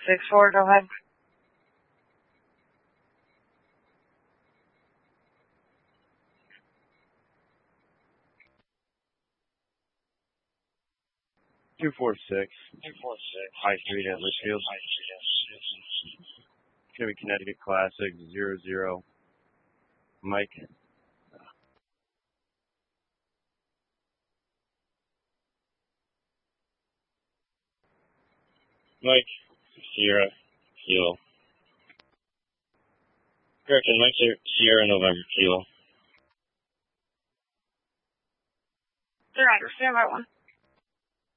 6-4, go ahead. Two 4-6. High Street at Litchfield. It's going to be Connecticut Classic 00. Mike. Mike, Sierra, Kilo. Correction, Mike, Sierra, November, Kilo. Surrender, stand by 1.